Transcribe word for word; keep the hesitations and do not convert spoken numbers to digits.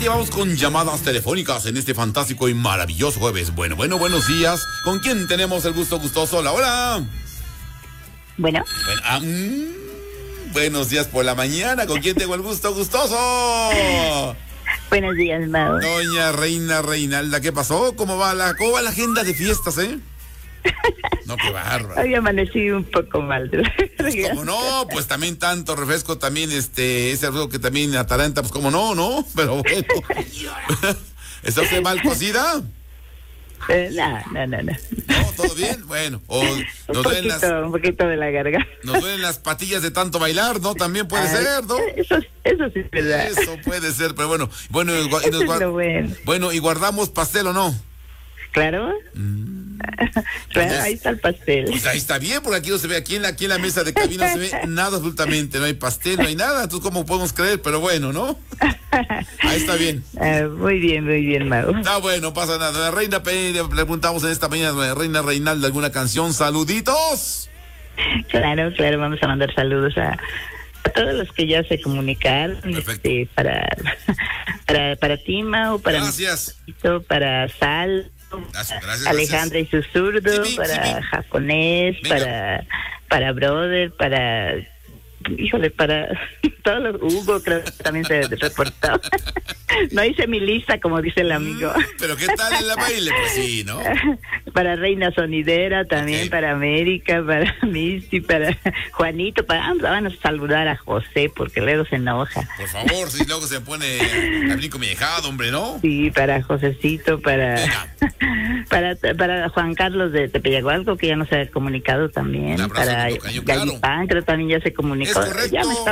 rápidamente vamos con llamadas telefónicas en este fantástico y maravilloso jueves. Bueno, bueno, buenos días. ¿Con quién tenemos el gusto gustoso? Hola, hola. Bueno. Bueno ah, mmm, buenos días por la mañana. ¿Con quién tengo el gusto gustoso? Buenos días, Mau. Doña Reina Reinalda, ¿qué pasó? ¿Cómo va la, cómo va la agenda de fiestas, eh? No, qué bárbaro. Hoy amanecí un poco mal. Pues como no, pues también tanto refresco, también este, ese refresco que también ataranta, pues como no, ¿no? Pero bueno. ¿Está usted mal cocida? Eh, no, no, no, no. ¿No? ¿Todo bien? Bueno. O nos un, duelen poquito, las, un poquito de la garganta. nos duelen las patillas de tanto bailar, ¿no? También puede Ah, ser, ¿no? Eso, eso sí es verdad. Eso puede ser, pero bueno. Bueno, y, Eso y nos es guard- lo bueno. bueno, ¿y guardamos pastel o no? Claro. Mm. Claro, ahí está el pastel. Pues ahí está bien, porque aquí no se ve, aquí en la, aquí en la mesa de cabina no se ve nada absolutamente, no hay pastel, no hay nada, entonces ¿cómo podemos creer? Pero bueno, ¿no? Ahí está bien. Ah, muy bien, muy bien, Mau. Está bueno, no pasa nada. La Reina, Pe- le preguntamos en esta mañana, doña Reina Reinalda, ¿alguna canción? ¡Saluditos! Claro, claro, vamos a mandar saludos a, a todos los que ya se comunicaron. Perfecto. Este, para, para, para ti, Mau, para Gracias. Mito, para Sal. Gracias, gracias. Alejandra y Susurdo, Sí, sí, para sí, sí. Japonés, Venga. para para Brother, para híjole, para todos los Hugo, creo que también se reportó. No hice mi lista, como dice el amigo. Mm, pero ¿qué tal en la baile? Pues sí, ¿no? Para Reina Sonidera, también Ok. para América, para Misty, para Juanito, para ah, van a saludar a José porque luego se enoja. Por favor, si luego se pone a brinco mi dejado, hombre, ¿no? Sí, para Josecito, para Venga. para para Juan Carlos de Tepeyagualco, que ya nos ha comunicado también, Un abrazo, para mi tocayo, claro. Gallipán, creo también ya se comunicó. Es correcto. Ya me está